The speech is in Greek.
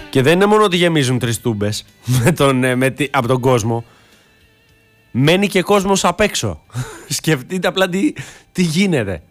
Και δεν είναι μόνο ότι γεμίζουν 3 τούμπες από τον κόσμο. Μένει και κόσμος απ' έξω. Σκεφτείτε απλά τι γίνεται.